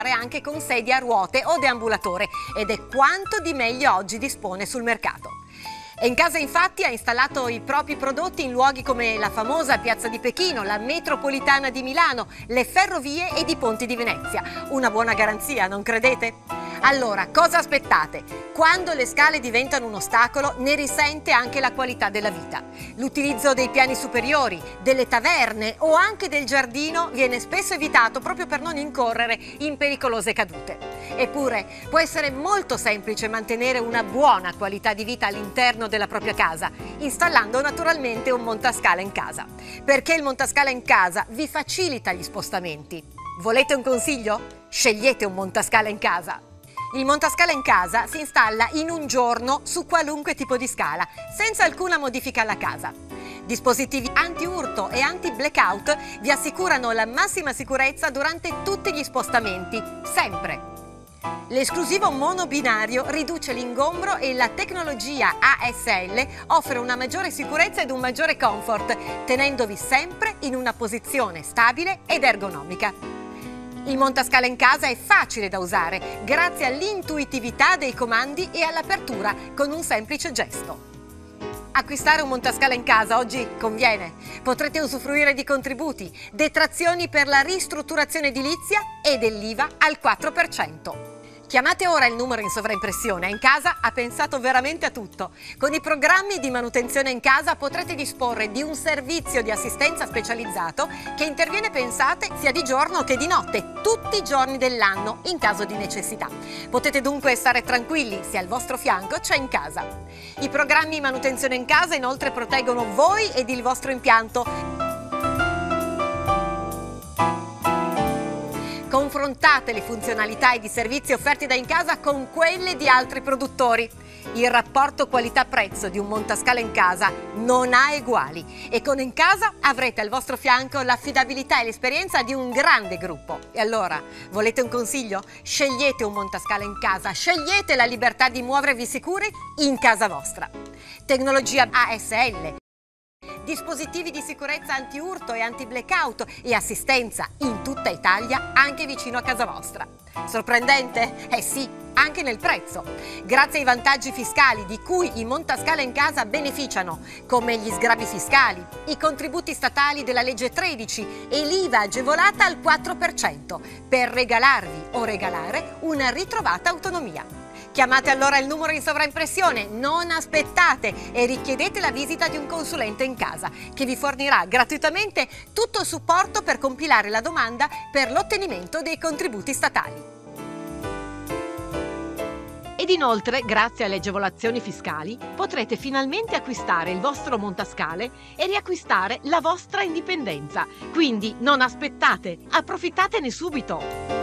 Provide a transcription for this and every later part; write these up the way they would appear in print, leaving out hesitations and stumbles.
anche con sedia a ruote o deambulatore ed è quanto di meglio oggi dispone sul mercato. Encasa infatti ha installato i propri prodotti in luoghi come la famosa Piazza di Pechino, la metropolitana di Milano, le ferrovie ed i ponti di Venezia. Una buona garanzia, non credete? Allora, cosa aspettate? Quando le scale diventano un ostacolo, ne risente anche la qualità della vita. L'utilizzo dei piani superiori, delle taverne o anche del giardino viene spesso evitato proprio per non incorrere in pericolose cadute. Eppure, può essere molto semplice mantenere una buona qualità di vita all'interno della propria casa, installando naturalmente un montascala in casa. Perché il montascala in casa vi facilita gli spostamenti. Volete un consiglio? Scegliete un montascala in casa. Il montascala in casa si installa in un giorno su qualunque tipo di scala, senza alcuna modifica alla casa. Dispositivi anti-urto e anti-blackout vi assicurano la massima sicurezza durante tutti gli spostamenti, sempre. L'esclusivo monobinario riduce l'ingombro e la tecnologia ASL offre una maggiore sicurezza ed un maggiore comfort, tenendovi sempre in una posizione stabile ed ergonomica. Il montascala in casa è facile da usare grazie all'intuitività dei comandi e all'apertura con un semplice gesto. Acquistare un montascala in casa oggi conviene. Potrete usufruire di contributi, detrazioni per la ristrutturazione edilizia e dell'IVA al 4%. Chiamate ora il numero in sovraimpressione. In casa ha pensato veramente a tutto. Con i programmi di manutenzione in casa potrete disporre di un servizio di assistenza specializzato che interviene, pensate, sia di giorno che di notte, tutti i giorni dell'anno in caso di necessità. Potete dunque stare tranquilli se al vostro fianco c'è in casa. I programmi di manutenzione in casa inoltre proteggono voi ed il vostro impianto. Confrontate le funzionalità ed i servizi offerti da Encasa con quelle di altri produttori. Il rapporto qualità-prezzo di un montascala in casa non ha eguali e con Encasa avrete al vostro fianco l'affidabilità e l'esperienza di un grande gruppo. E allora, volete un consiglio? Scegliete un montascala in casa, scegliete la libertà di muovervi sicuri in casa vostra. Tecnologia ASL, dispositivi di sicurezza anti-urto e anti-blackout e assistenza in tutta Italia, anche vicino a casa vostra. Sorprendente? Eh sì, anche nel prezzo. Grazie ai vantaggi fiscali di cui i montascala in casa beneficiano, come gli sgravi fiscali, i contributi statali della legge 13 e l'IVA agevolata al 4%, per regalarvi o regalare una ritrovata autonomia. Chiamate allora il numero in sovraimpressione, non aspettate e richiedete la visita di un consulente in casa che vi fornirà gratuitamente tutto il supporto per compilare la domanda per l'ottenimento dei contributi statali. Ed inoltre, grazie alle agevolazioni fiscali, potrete finalmente acquistare il vostro montascale e riacquistare la vostra indipendenza. Quindi non aspettate, approfittatene subito!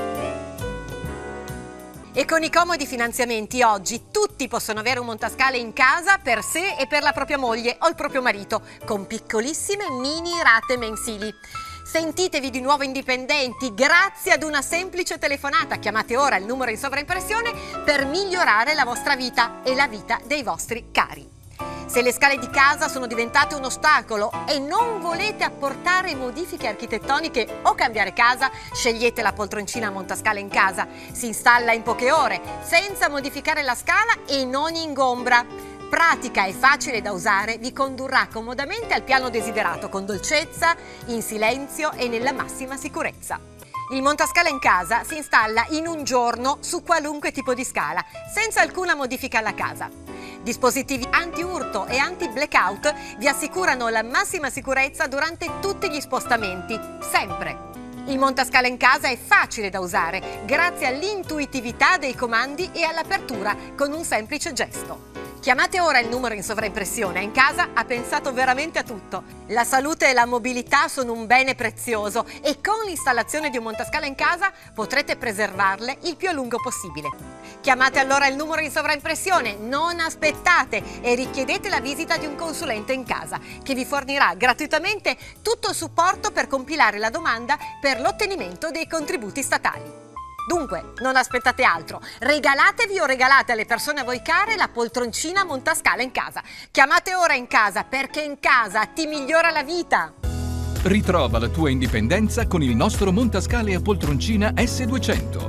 E con i comodi finanziamenti oggi tutti possono avere un montascale in casa per sé e per la propria moglie o il proprio marito, con piccolissime mini rate mensili. Sentitevi di nuovo indipendenti grazie ad una semplice telefonata. Chiamate ora il numero in sovraimpressione per migliorare la vostra vita e la vita dei vostri cari. Se le scale di casa sono diventate un ostacolo e non volete apportare modifiche architettoniche o cambiare casa, scegliete la poltroncina montascala in casa. Si installa in poche ore, senza modificare la scala e non ingombra. Pratica e facile da usare, vi condurrà comodamente al piano desiderato, con dolcezza, in silenzio e nella massima sicurezza. Il montascala in casa si installa in un giorno su qualunque tipo di scala, senza alcuna modifica alla casa. Dispositivi anti-urto e anti-blackout vi assicurano la massima sicurezza durante tutti gli spostamenti, sempre. Il montascala in casa è facile da usare grazie all'intuitività dei comandi e all'apertura con un semplice gesto. Chiamate ora il numero in sovraimpressione. In casa ha pensato veramente a tutto. La salute e la mobilità sono un bene prezioso e con l'installazione di un montascala in casa potrete preservarle il più a lungo possibile. Chiamate allora il numero in sovraimpressione, non aspettate e richiedete la visita di un consulente in casa che vi fornirà gratuitamente tutto il supporto per compilare la domanda per l'ottenimento dei contributi statali. Dunque, non aspettate altro, regalatevi o regalate alle persone a voi care la poltroncina montascala in casa. Chiamate ora in casa perché in casa ti migliora la vita. Ritrova la tua indipendenza con il nostro montascale a poltroncina S200.